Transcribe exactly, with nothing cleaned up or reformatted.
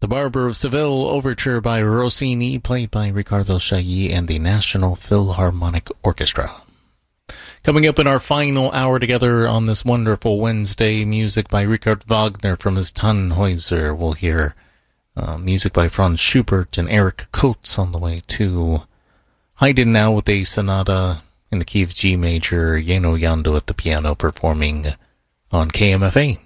The Barber of Seville Overture by Rossini, played by Riccardo Chailly and the National Philharmonic Orchestra. Coming up in our final hour together on this wonderful Wednesday, music by Richard Wagner from his Tannhäuser. We'll hear uh, music by Franz Schubert and Eric Coates on the way to Haydn now with a sonata in the key of G major, Yeno Yando at the piano performing on K M F A.